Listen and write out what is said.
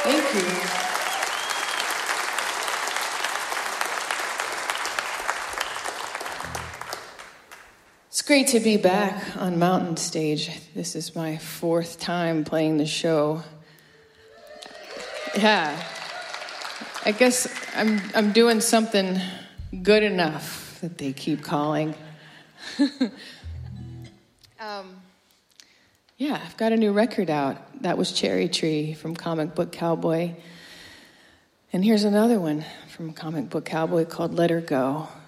Thank you. It's great to be back on Mountain Stage. This is my 4th time playing the show. Yeah. I guess I'm doing something good enough that they keep calling. Yeah, I've got a new record out. That was Cherry Tree from Comic Book Cowboy. And here's another one from Comic Book Cowboy called Let Her Go.